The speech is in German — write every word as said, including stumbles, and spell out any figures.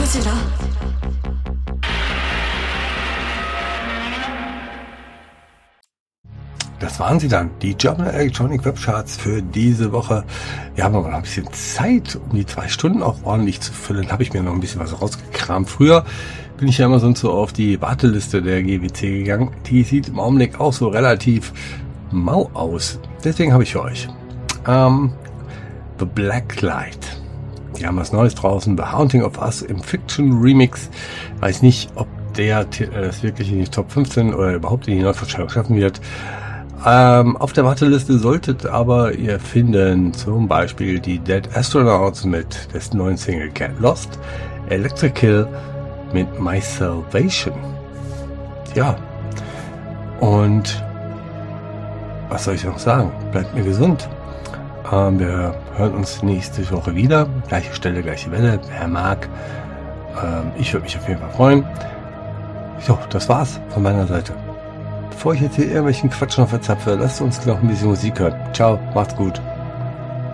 sie da? Das waren sie dann, die German Electronic Webcharts für diese Woche. Wir haben aber noch ein bisschen Zeit, um die zwei Stunden auch ordentlich zu füllen. Habe ich mir noch ein bisschen was rausgekramt. Früher bin ich ja immer sonst so auf die Warteliste der G W C gegangen. Die sieht im Augenblick auch so relativ mau aus. Deswegen habe ich für euch ähm, The Blacklight. Die haben was Neues draußen. The Haunting of Us im Fiction Remix. Weiß nicht, ob der das wirklich in die Top fünfzehn oder überhaupt in die Neuverschallung schaffen wird. Ähm, auf der Warteliste solltet aber ihr finden zum Beispiel die Dead Astronauts mit dessen neuen Single Get Lost, Electrical mit My Salvation. Ja, und was soll ich noch sagen? Bleibt mir gesund. Ähm, wir hören uns nächste Woche wieder. Gleiche Stelle, gleiche Welle. Wer mag. Ähm, ich würde mich auf jeden Fall freuen. So, das war's von meiner Seite. Bevor ich jetzt hier irgendwelchen Quatsch noch verzapfe, lasst uns noch ein bisschen Musik hören. Ciao, macht's gut.